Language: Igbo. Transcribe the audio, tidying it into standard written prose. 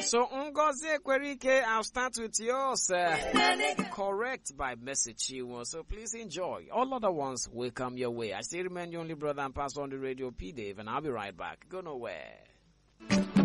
So, Ngozi Ekwerike, I'll start with yours. Correct by message you want. So, please enjoy. All other ones will come your way. I still remain your only brother and pastor on the radio, P. Dave, and I'll be right back. Go nowhere.